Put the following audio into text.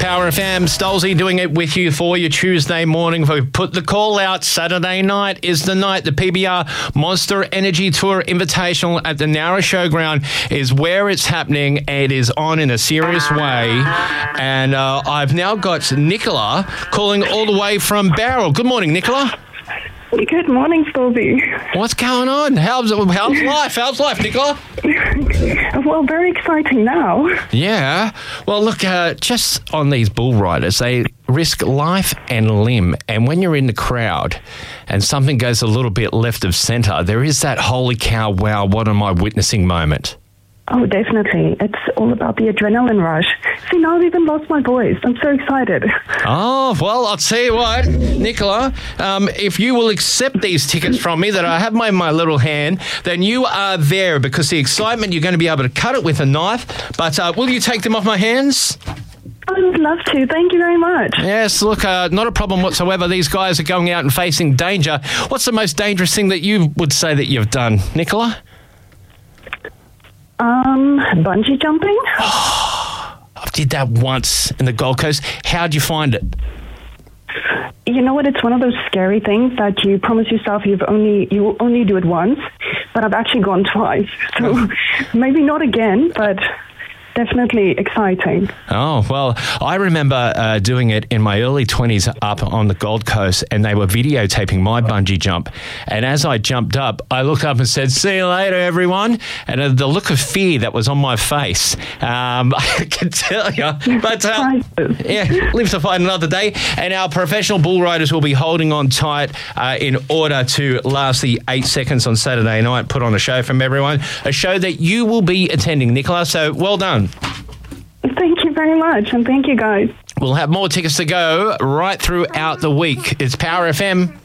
Power FM. Stolzy doing it with you for your Tuesday morning. We put the call out. Saturday night is the night. The PBR Monster Energy Tour Invitational at the Nowra Showground is where it's happening. It is on in a serious way. And I've now got Nicola calling all the way from Bowral. Good morning, Nicola. Good morning, Stolzy. What's going on? How's life? How's life, Nicola? Well, very exciting now. Yeah. Well, look, just on these bull riders, they risk life and limb. And when you're in the crowd and something goes a little bit left of centre, there is that holy cow, wow, what am I witnessing moment. Oh, definitely. It's all about the adrenaline rush. See, now I've even lost my voice. I'm so excited. Oh, well, I'll tell you what, Nicola, if you will accept these tickets from me that I have in my little hand, then you are there because the excitement, you're going to be able to cut it with a knife. But will you take them off my hands? I would love to. Thank you very much. Yes, look, not a problem whatsoever. These guys are going out and facing danger. What's the most dangerous thing that you would say that you've done, Nicola? Bungee jumping. I did that once in the Gold Coast. How'd you find it? You know what? It's one of those scary things that you promise yourself you will only do it once, but I've actually gone twice. So maybe not again, but definitely exciting. Oh, well, I remember doing it in my early 20s up on the Gold Coast, and they were videotaping my bungee jump. And as I jumped up, I looked up and said, "See you later, everyone." And the look of fear that was on my face, I can tell you. But yeah, live to fight another day. And our professional bull riders will be holding on tight in order to last the 8 seconds on Saturday night. Put on a show from everyone, a show that you will be attending, Nicola. So well done. Thank you very much, and thank you, guys. We'll have more tickets to go right throughout the week. It's Power FM.